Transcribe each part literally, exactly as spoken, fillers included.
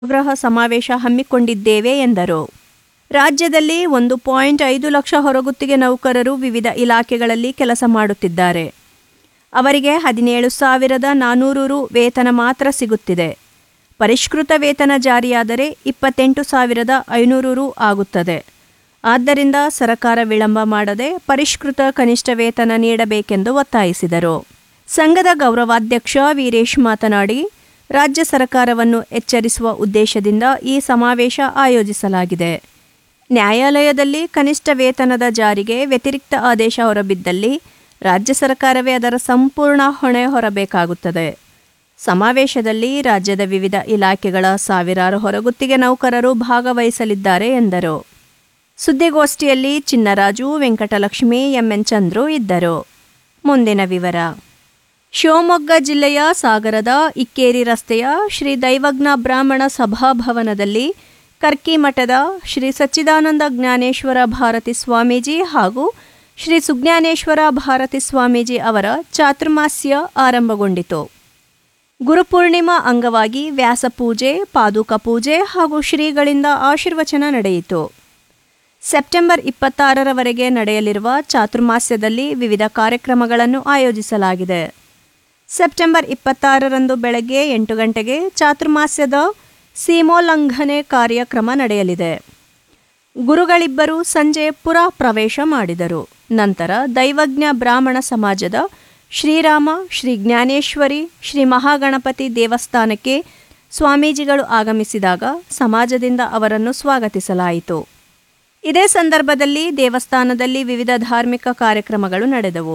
ಆಗ್ರಹ ಸಮಾವೇಶ ಹಮ್ಮಿಕೊಂಡಿದ್ದೇವೆ ಎಂದರು. ರಾಜ್ಯದಲ್ಲಿ ಒಂದು ಪಾಯಿಂಟ್ ಐದು ಲಕ್ಷ ಹೊರಗುತ್ತಿಗೆ ನೌಕರರು ವಿವಿಧ ಇಲಾಖೆಗಳಲ್ಲಿ ಕೆಲಸ ಮಾಡುತ್ತಿದ್ದಾರೆ. ಅವರಿಗೆ ಹದಿನೇಳು ಸಾವಿರದ ನಾನ್ನೂರು ರು ವೇತನ ಮಾತ್ರ ಸಿಗುತ್ತಿದೆ. ಪರಿಷ್ಕೃತ ವೇತನ ಜಾರಿಯಾದರೆ ಇಪ್ಪತ್ತೆಂಟು ಸಾವಿರದ ಐನೂರು ರು ಆಗುತ್ತದೆ. ಆದ್ದರಿಂದ ಸರ್ಕಾರ ವಿಳಂಬ ಮಾಡದೆ ಪರಿಷ್ಕೃತ ಕನಿಷ್ಠ ವೇತನ ನೀಡಬೇಕೆಂದು ಒತ್ತಾಯಿಸಿದರು. ಸಂಘದ ಗೌರವಾಧ್ಯಕ್ಷ ವೀರೇಶ್ ಮಾತನಾಡಿ, ರಾಜ್ಯ ಸರ್ಕಾರವನ್ನು ಎಚ್ಚರಿಸುವ ಉದ್ದೇಶದಿಂದ ಈ ಸಮಾವೇಶ ಆಯೋಜಿಸಲಾಗಿದೆ. ನ್ಯಾಯಾಲಯದಲ್ಲಿ ಕನಿಷ್ಠ ವೇತನದ ಜಾರಿಗೆ ವ್ಯತಿರಿಕ್ತ ಆದೇಶ ಹೊರಬಿದ್ದಲ್ಲಿ ರಾಜ್ಯ ಸರ್ಕಾರವೇ ಅದರ ಸಂಪೂರ್ಣ ಹೊಣೆ ಹೊರಬೇಕಾಗುತ್ತದೆ. ಸಮಾವೇಶದಲ್ಲಿ ರಾಜ್ಯದ ವಿವಿಧ ಇಲಾಖೆಗಳ ಸಾವಿರಾರು ಹೊರಗುತ್ತಿಗೆ ನೌಕರರು ಭಾಗವಹಿಸಲಿದ್ದಾರೆ ಎಂದರು. ಸುದ್ದಿಗೋಷ್ಠಿಯಲ್ಲಿ ಚಿನ್ನರಾಜು, ವೆಂಕಟಲಕ್ಷ್ಮಿ, ಎಂಎನ್ ಚಂದ್ರು ಇದ್ದರು. ಮುಂದಿನ ವಿವರ. ಶಿವಮೊಗ್ಗ ಜಿಲ್ಲೆಯ ಸಾಗರದ ಇಕ್ಕೇರಿ ರಸ್ತೆಯ ಶ್ರೀ ದೈವಜ್ಞ ಬ್ರಾಹ್ಮಣ ಸಭಾಭವನದಲ್ಲಿ ಕರ್ಕಿ ಮಠದ ಶ್ರೀ ಸಚ್ಚಿದಾನಂದ ಜ್ಞಾನೇಶ್ವರ ಭಾರತಿ ಸ್ವಾಮೀಜಿ ಹಾಗೂ ಶ್ರೀ ಸುಜ್ಞಾನೇಶ್ವರ ಭಾರತಿ ಸ್ವಾಮೀಜಿ ಅವರ ಚಾತುರ್ಮಾಸ್ಯ ಆರಂಭಗೊಂಡಿತು. ಗುರುಪೂರ್ಣಿಮಾ ಅಂಗವಾಗಿ ವ್ಯಾಸಪೂಜೆ, ಪಾದುಕ ಪೂಜೆ ಹಾಗೂ ಶ್ರೀಗಳಿಂದ ಆಶೀರ್ವಚನ ನಡೆಯಿತು. ಸೆಪ್ಟೆಂಬರ್ ಇಪ್ಪತ್ತಾರರವರೆಗೆ ನಡೆಯಲಿರುವ ಚಾತುರ್ಮಾಸ್ಯದಲ್ಲಿ ವಿವಿಧ ಕಾರ್ಯಕ್ರಮಗಳನ್ನು ಆಯೋಜಿಸಲಾಗಿದೆ. ಸೆಪ್ಟೆಂಬರ್ ಇಪ್ಪತ್ತಾರರಂದು ಬೆಳಗ್ಗೆ ಎಂಟು ಗಂಟೆಗೆ ಚಾತುರ್ಮಾಸ್ಯದ ಸೀಮೋಲ್ಲಂಘನೆ ಕಾರ್ಯಕ್ರಮ ನಡೆಯಲಿದೆ. ಗುರುಗಳಿಬ್ಬರು ಸಂಜೆ ಪುರ ಪ್ರವೇಶ ಮಾಡಿದರು. ನಂತರ ದೈವಜ್ಞ ಬ್ರಾಹ್ಮಣ ಸಮಾಜದ ಶ್ರೀರಾಮ, ಶ್ರೀ ಜ್ಞಾನೇಶ್ವರಿ, ಶ್ರೀ ಮಹಾಗಣಪತಿ ದೇವಸ್ಥಾನಕ್ಕೆ ಸ್ವಾಮೀಜಿಗಳು ಆಗಮಿಸಿದಾಗ ಸಮಾಜದಿಂದ ಅವರನ್ನು ಸ್ವಾಗತಿಸಲಾಯಿತು. ಇದೇ ಸಂದರ್ಭದಲ್ಲಿ ದೇವಸ್ಥಾನದಲ್ಲಿ ವಿವಿಧ ಧಾರ್ಮಿಕ ಕಾರ್ಯಕ್ರಮಗಳು ನಡೆದವು.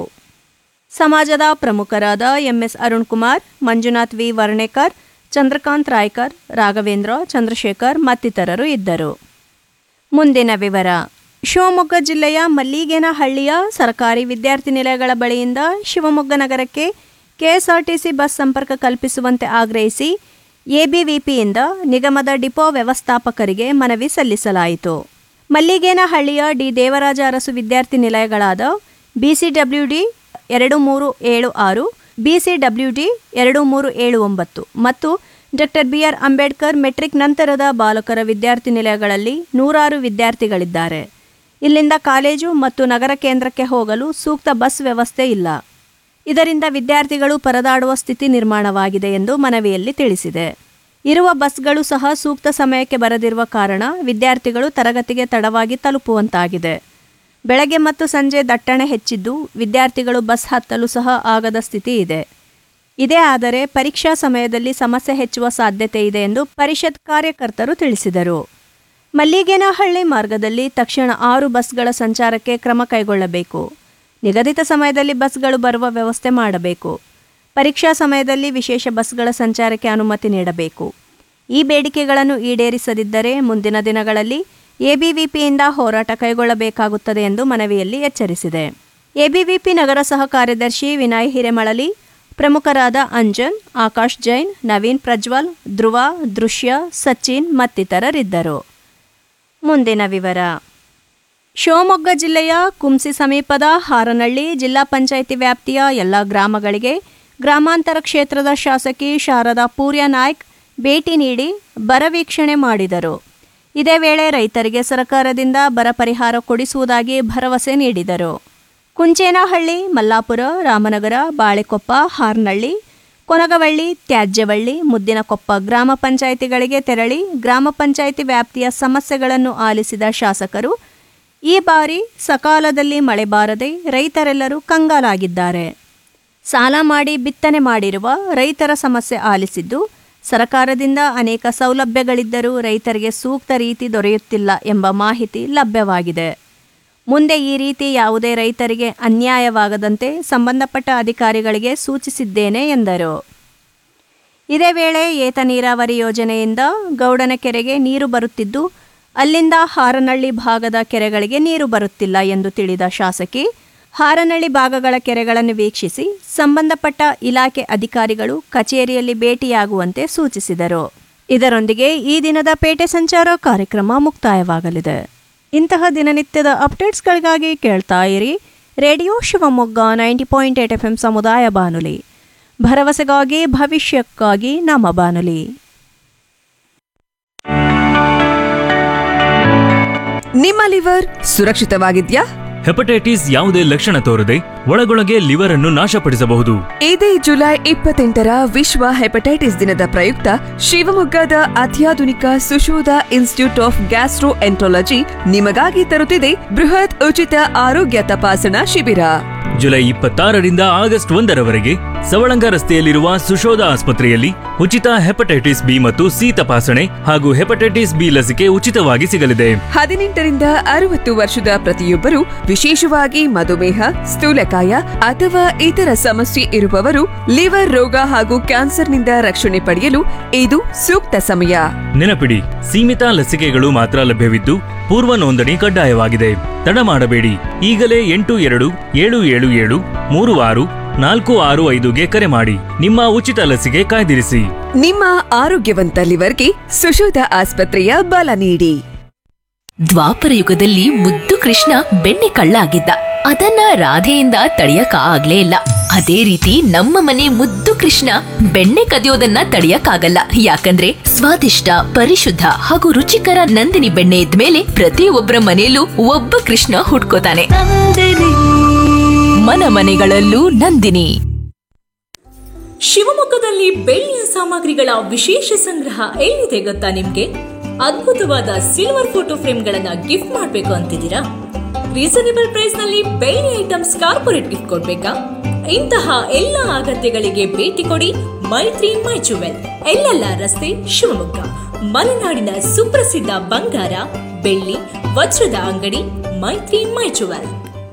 ಸಮಾಜದ ಪ್ರಮುಖರಾದ ಎಂಎಸ್ ಅರುಣ್ ಕುಮಾರ್, ಮಂಜುನಾಥ್ ವಿ ವರ್ಣೇಕರ್, ಚಂದ್ರಕಾಂತ್ ರಾಯ್ಕರ್, ರಾಘವೇಂದ್ರ, ಚಂದ್ರಶೇಖರ್ ಮತ್ತಿತರರು ಇದ್ದರು. ಮುಂದಿನ ವಿವರ. ಶಿವಮೊಗ್ಗ ಜಿಲ್ಲೆಯ ಮಲ್ಲಿಗೇನಹಳ್ಳಿಯ ಸರ್ಕಾರಿ ವಿದ್ಯಾರ್ಥಿ ನಿಲಯಗಳ ಬಳಿಯಿಂದ ಶಿವಮೊಗ್ಗ ನಗರಕ್ಕೆ ಕೆಎಸ್ಆರ್ಟಿಸಿ ಬಸ್ ಸಂಪರ್ಕ ಕಲ್ಪಿಸುವಂತೆ ಆಗ್ರಹಿಸಿ ಎಬಿವಿಪಿಯಿಂದ ನಿಗಮದ ಡಿಪೋ ವ್ಯವಸ್ಥಾಪಕರಿಗೆ ಮನವಿ ಸಲ್ಲಿಸಲಾಯಿತು. ಮಲ್ಲಿಗೇನಹಳ್ಳಿಯ ಡಿ ದೇವರಾಜ ಅರಸು ವಿದ್ಯಾರ್ಥಿ ನಿಲಯಗಳಾದ ಬಿಸಿಡಬ್ಲ್ಯೂಡಿ ಎರಡು ಮೂರು ಏಳು ಆರು, ಬಿಸಿಡಬ್ಲ್ಯೂಡಿ ಎರಡು ಮೂರು ಏಳು ಒಂಬತ್ತು ಮತ್ತು ಡಾಕ್ಟರ್ ಬಿಆರ್ ಅಂಬೇಡ್ಕರ್ ಮೆಟ್ರಿಕ್ ನಂತರದ ಬಾಲಕರ ವಿದ್ಯಾರ್ಥಿ ನಿಲಯಗಳಲ್ಲಿ ನೂರಾರು ವಿದ್ಯಾರ್ಥಿಗಳಿದ್ದಾರೆ. ಇಲ್ಲಿಂದ ಕಾಲೇಜು ಮತ್ತು ನಗರ ಕೇಂದ್ರಕ್ಕೆ ಹೋಗಲು ಸೂಕ್ತ ಬಸ್ ವ್ಯವಸ್ಥೆ ಇಲ್ಲ. ಇದರಿಂದ ವಿದ್ಯಾರ್ಥಿಗಳು ಪರದಾಡುವ ಸ್ಥಿತಿ ನಿರ್ಮಾಣವಾಗಿದೆ ಎಂದು ಮನವಿಯಲ್ಲಿ ತಿಳಿಸಿದೆ. ಇರುವ ಬಸ್ಗಳು ಸಹ ಸೂಕ್ತ ಸಮಯಕ್ಕೆ ಬರದಿರುವ ಕಾರಣ ವಿದ್ಯಾರ್ಥಿಗಳು ತರಗತಿಗೆ ತಡವಾಗಿ ತಲುಪುವಂತಾಗಿದೆ. ಬೆಳಗ್ಗೆ ಮತ್ತು ಸಂಜೆ ದಟ್ಟಣೆ ಹೆಚ್ಚಿದ್ದು ವಿದ್ಯಾರ್ಥಿಗಳು ಬಸ್ ಹತ್ತಲು ಸಹ ಆಗದ ಸ್ಥಿತಿ ಇದೆ. ಇದೇ ಆದರೆ ಪರೀಕ್ಷಾ ಸಮಯದಲ್ಲಿ ಸಮಸ್ಯೆ ಹೆಚ್ಚುವ ಸಾಧ್ಯತೆ ಇದೆ ಎಂದು ಪರಿಷತ್ ಕಾರ್ಯಕರ್ತರು ತಿಳಿಸಿದರು. ಮಲ್ಲಿಗೇನಹಳ್ಳಿ ಮಾರ್ಗದಲ್ಲಿ ತಕ್ಷಣ ಆರು ಬಸ್ಗಳ ಸಂಚಾರಕ್ಕೆ ಕ್ರಮ ಕೈಗೊಳ್ಳಬೇಕು. ನಿಗದಿತ ಸಮಯದಲ್ಲಿ ಬಸ್ಗಳು ಬರುವ ವ್ಯವಸ್ಥೆ ಮಾಡಬೇಕು. ಪರೀಕ್ಷಾ ಸಮಯದಲ್ಲಿ ವಿಶೇಷ ಬಸ್ಗಳ ಸಂಚಾರಕ್ಕೆ ಅನುಮತಿ ನೀಡಬೇಕು. ಈ ಬೇಡಿಕೆಗಳನ್ನು ಈಡೇರಿಸದಿದ್ದರೆ ಮುಂದಿನ ದಿನಗಳಲ್ಲಿ ಎಬಿವಿಪಿಯಿಂದ ಹೋರಾಟ ಕೈಗೊಳ್ಳಬೇಕಾಗುತ್ತದೆ ಎಂದು ಮನವಿಯಲ್ಲಿ ಎಚ್ಚರಿಸಿದೆ. ಎಬಿವಿಪಿ ನಗರ ಸಹ ಕಾರ್ಯದರ್ಶಿ ವಿನಯ್ ಹಿರೇಮಳಲಿ, ಪ್ರಮುಖರಾದ ಅಂಜನ್, ಆಕಾಶ್ ಜೈನ್, ನವೀನ್ ಪ್ರಜ್ವಲ್, ಧ್ರುವ, ದೃಶ್ಯ, ಸಚಿನ್ ಮತ್ತಿತರರಿದ್ದರು. ಮುಂದಿನ ವಿವರ. ಶಿವಮೊಗ್ಗ ಜಿಲ್ಲೆಯ ಕುಂಸಿ ಸಮೀಪದ ಹಾರನಹಳ್ಳಿ ಜಿಲ್ಲಾ ಪಂಚಾಯಿತಿ ವ್ಯಾಪ್ತಿಯ ಎಲ್ಲ ಗ್ರಾಮಗಳಿಗೆ ಗ್ರಾಮಾಂತರ ಕ್ಷೇತ್ರದ ಶಾಸಕಿ ಶಾರದಾ ಪೂರ್ಯ ನಾಯ್ಕ್ ಭೇಟಿ ನೀಡಿ ಬರ ವೀಕ್ಷಣೆ ಮಾಡಿದರು. ಇದೇ ವೇಳೆ ರೈತರಿಗೆ ಸರ್ಕಾರದಿಂದ ಬರ ಪರಿಹಾರ ಕೊಡಿಸುವುದಾಗಿ ಭರವಸೆ ನೀಡಿದರು. ಕುಂಚೇನಹಳ್ಳಿ, ಮಲ್ಲಾಪುರ, ರಾಮನಗರ, ಬಾಳೆಕೊಪ್ಪ, ಹಾರ್ನಹಳ್ಳಿ, ಕೊನಗವಳ್ಳಿ, ತ್ಯಾಜ್ಯವಳ್ಳಿ, ಮುದ್ದಿನಕೊಪ್ಪ ಗ್ರಾಮ ಪಂಚಾಯಿತಿಗಳಿಗೆ ತೆರಳಿ ಗ್ರಾಮ ಪಂಚಾಯಿತಿ ವ್ಯಾಪ್ತಿಯ ಸಮಸ್ಯೆಗಳನ್ನು ಆಲಿಸಿದ ಶಾಸಕರು ಈ ಬಾರಿ ಸಕಾಲದಲ್ಲಿ ಮಳೆ ಬಾರದೆ ರೈತರೆಲ್ಲರೂ ಕಂಗಾಲಾಗಿದ್ದಾರೆ. ಸಾಲ ಮಾಡಿ ಬಿತ್ತನೆ ಮಾಡಿರುವ ರೈತರ ಸಮಸ್ಯೆ ಆಲಿಸಿದ್ದು, ಸರ್ಕಾರದಿಂದ ಅನೇಕ ಸೌಲಭ್ಯಗಳಿದ್ದರೂ ರೈತರಿಗೆ ಸೂಕ್ತ ರೀತಿ ದೊರೆಯುತ್ತಿಲ್ಲ ಎಂಬ ಮಾಹಿತಿ ಲಭ್ಯವಾಗಿದೆ. ಮುಂದೆ ಈ ರೀತಿ ಯಾವುದೇ ರೈತರಿಗೆ ಅನ್ಯಾಯವಾಗದಂತೆ ಸಂಬಂಧಪಟ್ಟ ಅಧಿಕಾರಿಗಳಿಗೆ ಸೂಚಿಸಿದ್ದೇನೆ ಎಂದರು. ಇದೇ ವೇಳೆ ಏತ ನೀರಾವರಿ ಯೋಜನೆಯಿಂದ ಗೌಡನ ಕೆರೆಗೆ ನೀರು ಬರುತ್ತಿದ್ದು ಅಲ್ಲಿಂದ ಹಾರನಹಳ್ಳಿ ಭಾಗದ ಕೆರೆಗಳಿಗೆ ನೀರು ಬರುತ್ತಿಲ್ಲ ಎಂದು ತಿಳಿದ ಶಾಸಕಿ ಹಾರನಹಳ್ಳಿ ಭಾಗಗಳ ಕೆರೆಗಳನ್ನು ವೀಕ್ಷಿಸಿ ಸಂಬಂಧಪಟ್ಟ ಇಲಾಖೆ ಅಧಿಕಾರಿಗಳು ಕಚೇರಿಯಲ್ಲಿ ಭೇಟಿಯಾಗುವಂತೆ ಸೂಚಿಸಿದರು. ಇದರೊಂದಿಗೆ ಈ ದಿನದ ಪೇಟೆ ಸಂಚಾರ ಕಾರ್ಯಕ್ರಮ ಮುಕ್ತಾಯವಾಗಲಿದೆ. ಇಂತಹ ದಿನನಿತ್ಯದ ಅಪ್ಡೇಟ್ಸ್ಗಳಿಗಾಗಿ ಕೇಳ್ತಾ ಇರಿ radio Shivamogga ninety point eight F M ಸಮುದಾಯ ಬಾನುಲಿ. ಭರವಸೆಗಾಗಿ ಭವಿಷ್ಯಕ್ಕಾಗಿ ನಮ್ಮ ಬಾನುಲಿ. ನಿಮ್ಮ ಲಿವರ್ ಸುರಕ್ಷಿತವಾಗಿದ್ಯಾ? ಹೆಪಟೈಟಿಸ್ ಯಾವುದೇ ಲಕ್ಷಣ ತೋರದೆ ಒಳಗೊಳಗೆ ಲಿವರ್ ಅನ್ನು ನಾಶಪಡಿಸಬಹುದು. ಇದೇ ಜುಲೈ ಇಪ್ಪತ್ತೆಂಟರ ವಿಶ್ವ ಹೆಪಟೈಟಿಸ್ ದಿನದ ಪ್ರಯುಕ್ತ ಶಿವಮೊಗ್ಗದ ಅತ್ಯಾಧುನಿಕ Sushodha institute of gastro enterology ನಿಮಗಾಗಿ ತರುತ್ತಿದೆ ಬೃಹತ್ ಉಚಿತ ಆರೋಗ್ಯ ತಪಾಸಣಾ ಶಿಬಿರ. ಜುಲೈ ಇಪ್ಪತ್ತಾರರಿಂದ ಆಗಸ್ಟ್ ಒಂದರವರೆಗೆ ಸವಳಂಗ ರಸ್ತೆಯಲ್ಲಿರುವ ಸುಶೋಧ ಆಸ್ಪತ್ರೆಯಲ್ಲಿ ಉಚಿತ ಹೆಪಟೈಟಿಸ್ ಬಿ ಮತ್ತು ಸಿ ತಪಾಸಣೆ ಹಾಗೂ ಹೆಪಟೈಟಿಸ್ ಬಿ ಲಸಿಕೆ ಉಚಿತವಾಗಿ ಸಿಗಲಿದೆ. ಹದಿನೆಂಟರಿಂದ ಅರವತ್ತು ವರ್ಷದ ಪ್ರತಿಯೊಬ್ಬರು, ವಿಶೇಷವಾಗಿ ಮಧುಮೇಹ, ಸ್ಥೂಲಕಾಯ ಅಥವಾ ಇತರ ಸಮಸ್ಯೆ ಇರುವವರು, ಲಿವರ್ ರೋಗ ಹಾಗೂ ಕ್ಯಾನ್ಸರ್ನಿಂದ ರಕ್ಷಣೆ ಪಡೆಯಲು ಇದು ಸೂಕ್ತ ಸಮಯ. ನೆನಪಿಡಿ, ಸೀಮಿತ ಲಸಿಕೆಗಳು ಮಾತ್ರ ಲಭ್ಯವಿದ್ದು ಪೂರ್ವ ನೋಂದಣಿ ಕಡ್ಡಾಯವಾಗಿದೆ. ತಡ ಮಾಡಬೇಡಿ. ಈಗಲೇ ಎಂಟು ಎರಡು ಏಳು ಏಳು ಏಳು ಮೂರು ಆರು ನಾಲ್ಕು ಆರು ಐದುಗೆ ಕರೆ ಮಾಡಿ ನಿಮ್ಮ ಉಚಿತ ಲಸಿಕೆ ಕಾಯ್ದಿರಿಸಿ. ನಿಮ್ಮ ಆರೋಗ್ಯವಂತ ಲಿವರ್ಗೆ ಸುಶೋಧ ಆಸ್ಪತ್ರೆಯ ಬಲ ನೀಡಿ. ದ್ವಾಪರ ಯುಗದಲ್ಲಿ ಮುದ್ದು ಕೃಷ್ಣ ಬೆಣ್ಣೆ ಕಳ್ಳ ಆಗಿದ್ದ. ಅದನ್ನ ರಾಧೆಯಿಂದ ತಡೆಯಕ ಆಗ್ಲೇ ಇಲ್ಲ. ಅದೇ ರೀತಿ ನಮ್ಮ ಮನೆ ಮುದ್ದು ಕೃಷ್ಣ ಬೆಣ್ಣೆ ಕದಿಯೋದನ್ನ ತಡೆಯಕ್ಕಾಗಲ್ಲ. ಯಾಕಂದ್ರೆ ಸ್ವಾದಿಷ್ಟ, ಪರಿಶುದ್ಧ ಹಾಗೂ ರುಚಿಕರ ನಂದಿನಿ ಬೆಣ್ಣೆ ಇದ್ಮೇಲೆ ಪ್ರತಿಯೊಬ್ಬರ ಮನೆಯಲ್ಲೂ ಒಬ್ಬ ಕೃಷ್ಣ ಹುಟ್ಕೋತಾನೆ. ಮನ ಮನೆಗಳಲ್ಲೂ ನಂದಿನಿ. ಶಿವಮೊಗ್ಗದಲ್ಲಿ ಬೆಳ್ಳಿಯ ಸಾಮಗ್ರಿಗಳ ವಿಶೇಷ ಸಂಗ್ರಹ ಎಲ್ಲಿದೆ ಗೊತ್ತಾ ನಿಮ್ಗೆ? ಅದ್ಭುತವಾದ ಸಿಲ್ವರ್ ಫೋಟೋ ಫ್ರೇಮ್ಗಳನ್ನ ಗಿಫ್ಟ್ ಮಾಡ್ಬೇಕು ಅಂತಿದ್ದೀರಾ? ರೀಸನೇಬಲ್ ಪ್ರೈಸ್ ನಲ್ಲಿ ಬೆಳ್ಳಿ ಐಟಮ್ಸ್ ಕಾರ್ಪೊರೇಟ್ ಗಿಫ್ಟ್ ಕೊಡ್ಬೇಕಾ? ಇಂತಹ ಎಲ್ಲ ಅಗತ್ಯಗಳಿಗೆ ಭೇಟಿ ಕೊಡಿ ಮೈತ್ರಿ ಮೈ ಜುವೆಲ್, ಎಲ್ಲೆಲ್ಲ ರಸ್ತೆ, ಶಿವಮೊಗ್ಗ. ಮಲೆನಾಡಿನ ಸುಪ್ರಸಿದ್ಧ ಬಂಗಾರ, ಬೆಳ್ಳಿ, ವಜ್ರದ ಅಂಗಡಿ ಮೈತ್ರಿ ಮೈ ಜುವೆಲ್.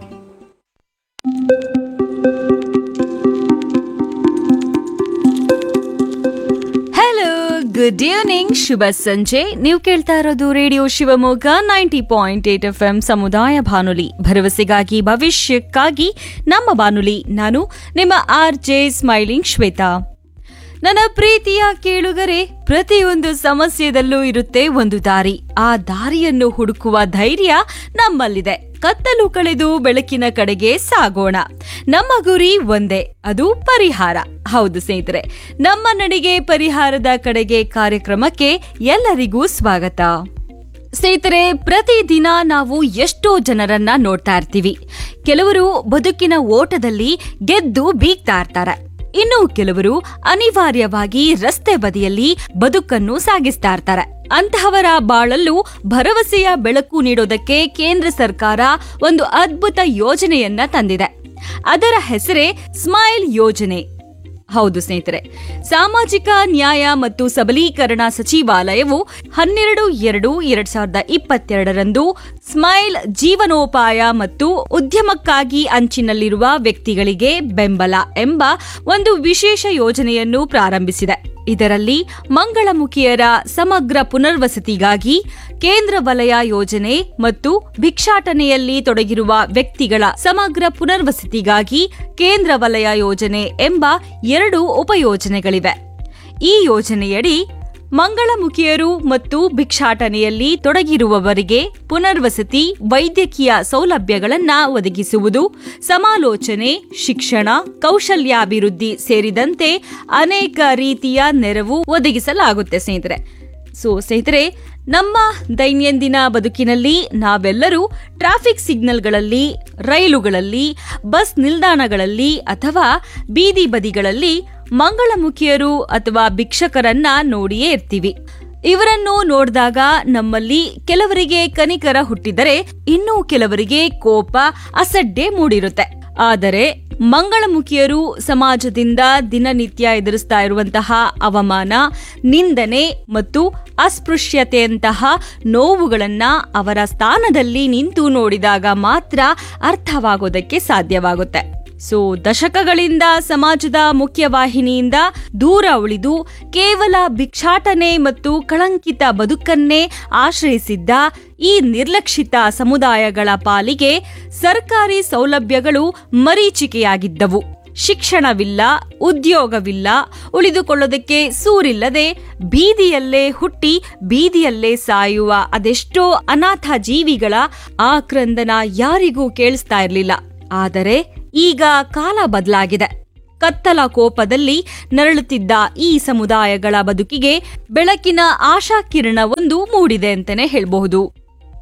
ಹಲೋ, ಗುಡ್ ಈವ್ನಿಂಗ್, ಶುಭ ಸಂಜೆ. ನೀವು ಕೇಳ್ತಾ ಇರೋದು radio Shivamogga ninety point eight F M ಸಮುದಾಯ ಬಾನುಲಿ, ಭರವಸೆಗಾಗಿ ಭವಿಷ್ಯಕ್ಕಾಗಿ ನಮ್ಮ ಬಾನುಲಿ. ನಾನು ನಿಮ್ಮ ಆರ್ ಜೆ ಸ್ಮೈಲಿಂಗ್ ಶ್ವೇತಾ. ನನ್ನ ಪ್ರೀತಿಯ ಕೇಳುಗರೆ, ಪ್ರತಿಯೊಂದು ಸಮಸ್ಯೆದಲ್ಲೂ ಇರುತ್ತೆ ಒಂದು ದಾರಿ. ಆ ದಾರಿಯನ್ನು ಹುಡುಕುವ ಧೈರ್ಯ ನಮ್ಮಲ್ಲಿದೆ. ಕತ್ತಲು ಕಳೆದು ಬೆಳಕಿನ ಕಡೆಗೆ ಸಾಗೋಣ. ನಮ್ಮ ಗುರಿ ಒಂದೇ, ಅದು ಪರಿಹಾರ. ಹೌದು ಸ್ನೇಹಿತರೆ, ನಮ್ಮ ನಡಿಗೆ ಪರಿಹಾರದ ಕಡೆಗೆ ಕಾರ್ಯಕ್ರಮಕ್ಕೆ ಎಲ್ಲರಿಗೂ ಸ್ವಾಗತ. ಸ್ನೇಹಿತರೆ, ಪ್ರತಿದಿನ ನಾವು ಎಷ್ಟೋ ಜನರನ್ನ ನೋಡ್ತಾ ಇರ್ತೀವಿ. ಕೆಲವರು ಬದುಕಿನ ಓಟದಲ್ಲಿ ಗೆದ್ದು ಬೀಗ್ತಾ ಇರ್ತಾರೆ. ಇನ್ನು ಕೆಲವರು ಅನಿವಾರ್ಯವಾಗಿ ರಸ್ತೆ ಬದಿಯಲ್ಲಿ ಬದುಕನ್ನು ಸಾಗಿಸ್ತಾ ಇರ್ತಾರೆ. ಅಂತಹವರ ಬಾಳಲ್ಲೂ ಭರವಸೆಯ ಬೆಳಕು ನೀಡೋದಕ್ಕೆ ಕೇಂದ್ರ ಸರ್ಕಾರ ಒಂದು ಅದ್ಭುತ ಯೋಜನೆಯನ್ನ ತಂದಿದೆ. ಅದರ ಹೆಸರೇ ಸ್ಮೈಲ್ ಯೋಜನೆ. ಹೌದು ಸ್ನೇಹಿತರೆ, ಸಾಮಾಜಿಕ ನ್ಯಾಯ ಮತ್ತು ಸಬಲೀಕರಣ ಸಚಿವಾಲಯವು ಹನ್ನೆರಡು ಎರಡು ಎರಡ್ ಸಾವಿರದ ಇಪ್ಪತ್ತೆರಡರಂದು ಸ್ಮೈಲ್ ಜೀವನೋಪಾಯ ಮತ್ತು ಉದ್ಯಮಕ್ಕಾಗಿ ಅಂಚಿನಲ್ಲಿರುವ ವ್ಯಕ್ತಿಗಳಿಗೆ ಬೆಂಬಲ ಎಂಬ ಒಂದು ವಿಶೇಷ ಯೋಜನೆಯನ್ನು ಪ್ರಾರಂಭಿಸಿದೆ. ಇದರಲ್ಲಿ ಮಂಗಳಮುಖಿಯರ ಸಮಗ್ರ ಪುನರ್ವಸತಿಗಾಗಿ ಕೇಂದ್ರ ವಲಯ ಯೋಜನೆ ಮತ್ತು ಭಿಕ್ಷಾಟನೆಯಲ್ಲಿ ತೊಡಗಿರುವ ವ್ಯಕ್ತಿಗಳ ಸಮಗ್ರ ಪುನರ್ವಸತಿಗಾಗಿ ಕೇಂದ್ರ ವಲಯ ಯೋಜನೆ ಎಂಬ ಎರಡು ಉಪಯೋಜನೆಗಳಿವೆ. ಈ ಯೋಜನೆಯಡಿ ಮಂಗಳಮುಖಿಯರು ಮತ್ತು ಭಿಕ್ಷಾಟನೆಯಲ್ಲಿ ತೊಡಗಿರುವವರಿಗೆ ಪುನರ್ವಸತಿ, ವೈದ್ಯಕೀಯ ಸೌಲಭ್ಯಗಳನ್ನು ಒದಗಿಸುವುದು, ಸಮಾಲೋಚನೆ, ಶಿಕ್ಷಣ, ಕೌಶಲ್ಯಾಭಿವೃದ್ಧಿ ಸೇರಿದಂತೆ ಅನೇಕ ರೀತಿಯ ನೆರವು ಒದಗಿಸಲಾಗುತ್ತೆ ಸ್ನೇಹಿತರೆ. ಸೊ ಸ್ನೇಹಿತರೆ, ನಮ್ಮ ದೈನಂದಿನ ಬದುಕಿನಲ್ಲಿ ನಾವೆಲ್ಲರೂ ಟ್ರಾಫಿಕ್ ಸಿಗ್ನಲ್ಗಳಲ್ಲಿ, ರೈಲುಗಳಲ್ಲಿ, ಬಸ್ ನಿಲ್ದಾಣಗಳಲ್ಲಿ ಅಥವಾ ಬೀದಿ ಬದಿಗಳಲ್ಲಿ ಮಂಗಳಮುಖಿಯರು ಅಥವಾ ಭಿಕ್ಷಕರನ್ನ ನೋಡಿಯೇ ಇರ್ತೀವಿ. ಇವರನ್ನು ನೋಡಿದಾಗ ನಮ್ಮಲ್ಲಿ ಕೆಲವರಿಗೆ ಕನಿಕರ ಹುಟ್ಟಿದರೆ ಇನ್ನೂ ಕೆಲವರಿಗೆ ಕೋಪ, ಅಸಡ್ಡೆ ಮೂಡಿರುತ್ತೆ. ಆದರೆ ಮಂಗಳಮುಖಿಯರು ಸಮಾಜದಿಂದ ದಿನನಿತ್ಯ ಎದುರಿಸ್ತಾ ಇರುವಂತಹ ಅವಮಾನ, ನಿಂದನೆ ಮತ್ತು ಅಸ್ಪೃಶ್ಯತೆಯಂತಹ ನೋವುಗಳನ್ನ ಅವರ ಸ್ಥಾನದಲ್ಲಿ ನಿಂತು ನೋಡಿದಾಗ ಮಾತ್ರ ಅರ್ಥವಾಗೋದಕ್ಕೆ ಸಾಧ್ಯವಾಗುತ್ತೆ. ಸೊ ದಶಕಗಳಿಂದ ಸಮಾಜದ ಮುಖ್ಯವಾಹಿನಿಯಿಂದ ದೂರ ಉಳಿದು ಕೇವಲ ಭಿಕ್ಷಾಟನೆ ಮತ್ತು ಕಳಂಕಿತ ಬದುಕನ್ನೇ ಆಶ್ರಯಿಸಿದ್ದ ಈ ನಿರ್ಲಕ್ಷಿತ ಸಮುದಾಯಗಳ ಪಾಲಿಗೆ ಸರ್ಕಾರಿ ಸೌಲಭ್ಯಗಳು ಮರೀಚಿಕೆಯಾಗಿದ್ದವು. ಶಿಕ್ಷಣವಿಲ್ಲ, ಉದ್ಯೋಗವಿಲ್ಲ, ಉಳಿದುಕೊಳ್ಳೋದಕ್ಕೆ ಸೂರಿಲ್ಲದೆ ಬೀದಿಯಲ್ಲೇ ಹುಟ್ಟಿ ಬೀದಿಯಲ್ಲೇ ಸಾಯುವ ಅದೆಷ್ಟೋ ಅನಾಥ ಜೀವಿಗಳ ಆಕ್ರಂದನ ಯಾರಿಗೂ ಕೇಳಿಸ್ತಾ ಇರಲಿಲ್ಲ. ಆದರೆ ಈಗ ಕಾಲ ಬದಲಾಗಿದೆ. ಕತ್ತಲ ಕೋಪದಲ್ಲಿ ನರಳುತ್ತಿದ್ದ ಈ ಸಮುದಾಯಗಳ ಬದುಕಿಗೆ ಬೆಳಕಿನ ಆಶಾಕಿರಣವೊಂದು ಮೂಡಿದೆ ಅಂತಾನೆ ಹೇಳಬಹುದು.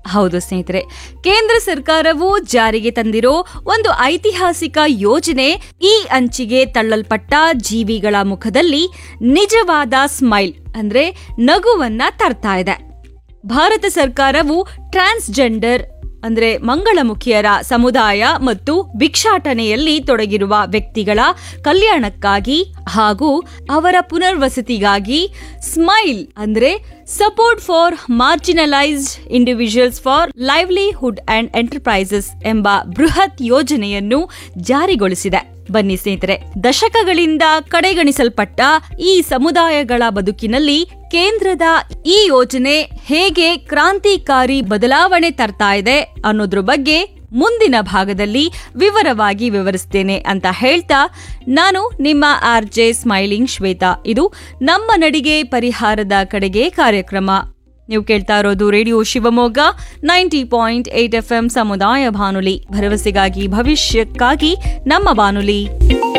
ಹೌದು ಸ್ನೇಹಿತರೆ, ಕೇಂದ್ರ ಸರ್ಕಾರವು ಜಾರಿಗೆ ತಂದಿರೋ ಒಂದು ಐತಿಹಾಸಿಕ ಯೋಜನೆ ಈ ಅಂಚಿಗೆ ತಳ್ಳಲ್ಪಟ್ಟ ಜೀವಿಗಳ ಮುಖದಲ್ಲಿ ನಿಜವಾದ ಸ್ಮೈಲ್ ಅಂದ್ರೆ ನಗುವನ್ನ ತರ್ತಾ ಇದೆ. ಭಾರತ ಸರ್ಕಾರವು ಟ್ರಾನ್ಸ್ಜೆಂಡರ್ ಅಂದ್ರೆ ಮಂಗಳಮುಖಿಯರ ಸಮುದಾಯ ಮತ್ತು ಭಿಕ್ಷಾಟನೆಯಲ್ಲಿ ತೊಡಗಿರುವ ವ್ಯಕ್ತಿಗಳ ಕಲ್ಯಾಣಕ್ಕಾಗಿ ಹಾಗೂ ಅವರ ಪುನರ್ವಸತಿಗಾಗಿ ಸ್ಮೈಲ್ ಅಂದ್ರೆ support for marginalised individuals for livelihood and enterprises ಎಂಬ ಬೃಹತ್ ಯೋಜನೆಯನ್ನು ಜಾರಿಗೊಳಿಸಿದೆ. ಬನ್ನಿ ಸ್ನೇಹಿತರೆ, ದಶಕಗಳಿಂದ ಕಡೆಗಣಿಸಲ್ಪಟ್ಟ ಈ ಸಮುದಾಯಗಳ ಬದುಕಿನಲ್ಲಿ ಕೇಂದ್ರದ ಈ ಯೋಜನೆ ಹೇಗೆ ಕ್ರಾಂತಿಕಾರಿ ಬದಲಾವಣೆ ತರ್ತಾ ಇದೆ ಅನ್ನೋದ್ರ ಬಗ್ಗೆ ಮುಂದಿನ ಭಾಗದಲ್ಲಿ ವಿವರವಾಗಿ ವಿವರಿಸ್ತೇನೆ ಅಂತ ಹೇಳ್ತಾ, ನಾನು ನಿಮ್ಮ ಆರ್ ಜೆ ಸ್ಮೈಲಿಂಗ್ ಶ್ವೇತಾ. ಇದು ನಮ್ಮ ನಡಿಗೆ ಪರಿಹಾರದ ಕಡೆಗೆ ಕಾರ್ಯಕ್ರಮ. ನೀವು ಕೇಳ್ತಾ ಇರೋದು radio Shivamogga ninety point eight F M ಸಮುದಾಯ ಬಾನುಲಿ, ಭರವಸೆಗಾಗಿ ಭವಿಷ್ಯಕ್ಕಾಗಿ ನಮ್ಮ ಬಾನುಲಿ.